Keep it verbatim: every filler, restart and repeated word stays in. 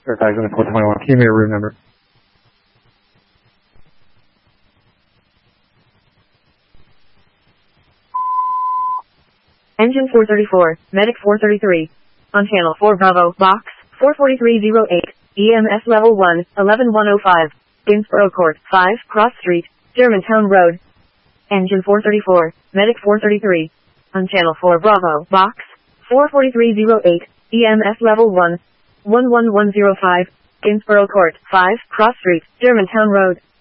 Air tags in the four twenty-one. Can you give me your room number? Engine four thirty-four, Medic four thirty-three. On channel four Bravo, box, four forty-three oh eight, E M S level one, eleven one oh five. Gainsborough Court, five, Cross Street, Germantown Road. Engine four thirty-four, Medic four thirty-three. On channel four Bravo, box, four forty-three oh eight, E M S level one, one one one oh five. Gainsborough Court, five, Cross Street, Germantown Road.